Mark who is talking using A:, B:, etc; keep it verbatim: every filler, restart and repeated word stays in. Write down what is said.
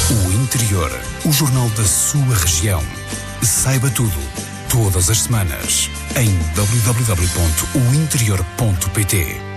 A: O Interior, o jornal da sua região. Saiba tudo, todas as semanas, em w w w ponto o interior ponto p t.